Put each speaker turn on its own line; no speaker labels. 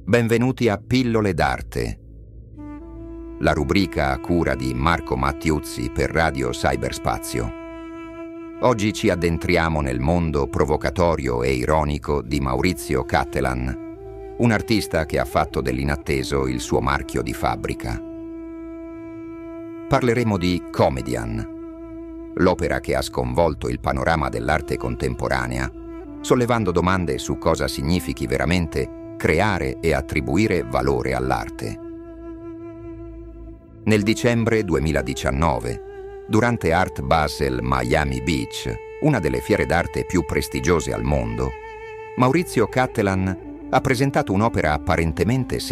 Benvenuti a Pillole d'Arte, la rubrica a cura di Marco Mattiuzzi per Radio Cyberspazio. Oggi ci addentriamo nel mondo provocatorio e ironico di Maurizio Cattelan, un artista che ha fatto dell'inatteso il suo marchio di fabbrica. Parleremo di Comedian, l'opera che ha sconvolto il panorama dell'arte contemporanea, sollevando domande su cosa significhi veramente creare e attribuire valore all'arte. Nel dicembre 2019, durante Art Basel Miami Beach, una delle fiere d'arte più prestigiose al mondo, Maurizio Cattelan ha presentato un'opera apparentemente